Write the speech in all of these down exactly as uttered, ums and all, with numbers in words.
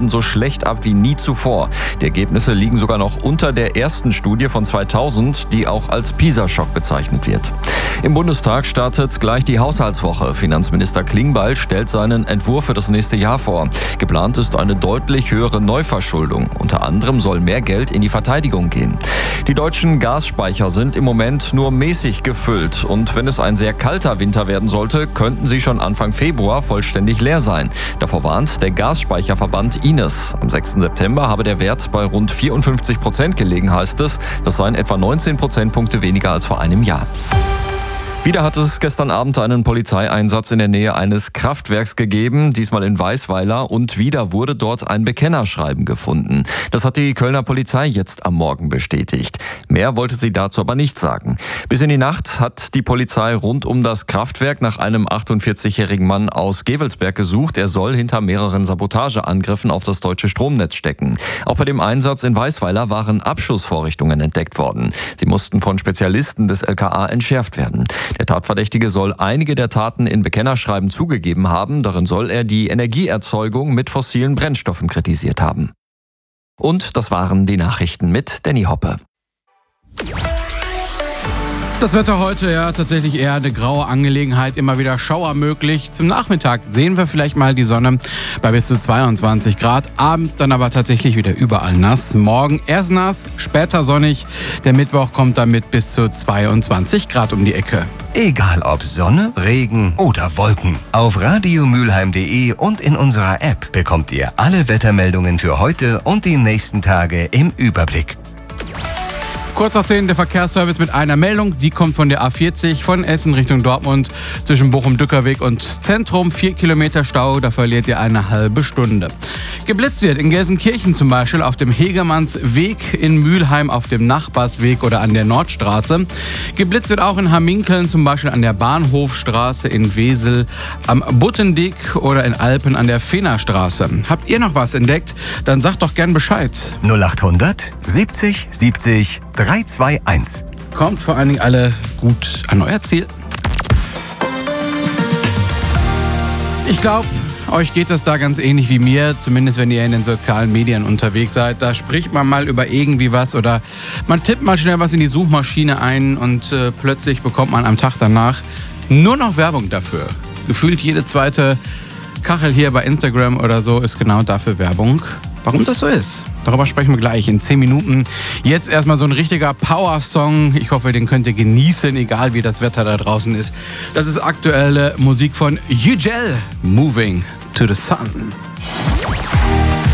schneiden so schlecht ab wie nie zuvor. Die Ergebnisse liegen sogar noch unter der ersten Studie von zweitausend, die auch als PISA-Schock bezeichnet wird. Im Bundestag startet gleich die Haushaltswoche. Finanzminister Klingbeil stellt seinen Entwurf für das nächste Jahr vor. Geplant ist eine deutlich höhere Neuverschuldung. Unter anderem soll mehr Geld in die Verteidigung gehen. Die deutschen Gasspeicher sind im Moment nur mäßig gefüllt. Und wenn es ein sehr kalter Winter werden sollte, könnten sie schon Anfang Februar vollständig leer sein. Davor warnt der Gasspeicherverband I N E S. Am sechsten September habe der Wert bei rund vierundfünfzig Prozent gelegen, heißt es. Das seien etwa neunzehn Prozentpunkte weniger als vor einem Jahr. Wieder hat es gestern Abend einen Polizeieinsatz in der Nähe eines Kraftwerks gegeben, diesmal in Weisweiler, und wieder wurde dort ein Bekennerschreiben gefunden. Das hat die Kölner Polizei jetzt am Morgen bestätigt. Mehr wollte sie dazu aber nicht sagen. Bis in die Nacht hat die Polizei rund um das Kraftwerk nach einem achtundvierzigjährigen Mann aus Gevelsberg gesucht. Er soll hinter mehreren Sabotageangriffen auf das deutsche Stromnetz stecken. Auch bei dem Einsatz in Weisweiler waren Abschussvorrichtungen entdeckt worden. Sie mussten von Spezialisten des L K A entschärft werden. Der Tatverdächtige soll einige der Taten in Bekennerschreiben zugegeben haben. Darin soll er die Energieerzeugung mit fossilen Brennstoffen kritisiert haben. Und das waren die Nachrichten mit Danny Hoppe. Das Wetter heute, ja, tatsächlich eher eine graue Angelegenheit, immer wieder Schauer möglich. Zum Nachmittag sehen wir vielleicht mal die Sonne bei bis zu zweiundzwanzig Grad. Abends dann aber tatsächlich wieder überall nass. Morgen erst nass, später sonnig. Der Mittwoch kommt dann mit bis zu zweiundzwanzig Grad um die Ecke. Egal ob Sonne, Regen oder Wolken. Auf radiomülheim punkt de und in unserer App bekommt ihr alle Wettermeldungen für heute und die nächsten Tage im Überblick. Kurz nach zehn der Verkehrsservice mit einer Meldung. Die kommt von der A vierzig von Essen Richtung Dortmund zwischen Bochum-Dückerweg und Zentrum. Vier Kilometer Stau, da verliert ihr eine halbe Stunde. Geblitzt wird in Gelsenkirchen zum Beispiel auf dem Hegemannsweg, in Mülheim auf dem Nachbarsweg oder an der Nordstraße. Geblitzt wird auch in Hamminkeln, zum Beispiel an der Bahnhofstraße, in Wesel am Buttendick oder in Alpen an der Fehnerstraße. Habt ihr noch was entdeckt? Dann sagt doch gern Bescheid. null achthundert siebzig siebzig drei zwei eins. Kommt vor allen Dingen alle gut an euer Ziel. Ich glaube, euch geht das da ganz ähnlich wie mir, zumindest wenn ihr in den sozialen Medien unterwegs seid. Da spricht man mal über irgendwie was oder man tippt mal schnell was in die Suchmaschine ein und äh, plötzlich bekommt man am Tag danach nur noch Werbung dafür. Gefühlt jede zweite Kachel hier bei Instagram oder so ist genau dafür Werbung. Warum das so ist, darüber sprechen wir gleich in zehn Minuten. Jetzt erstmal so ein richtiger Power-Song. Ich hoffe, den könnt ihr genießen, egal wie das Wetter da draußen ist. Das ist aktuelle Musik von Yücel, Moving to the Sun.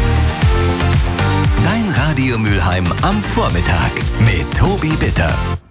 Dein Radio Mülheim am Vormittag mit Tobi Bitter.